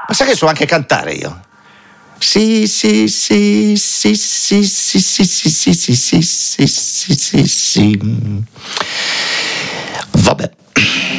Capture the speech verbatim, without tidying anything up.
Ma sai che so anche cantare io? Sì, sì, sì, sì, sì, sì, sì, sì, sì, sì, sì, sì, sì, sì, sì. Vabbè.